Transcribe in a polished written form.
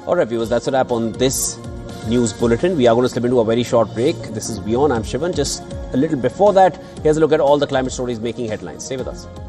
All right, viewers, that's a wrap on this news bulletin. We are going to slip into a very short break. This is WION. I'm Shivan. Just a little before that, here's a look at all the climate stories making headlines. Stay with us.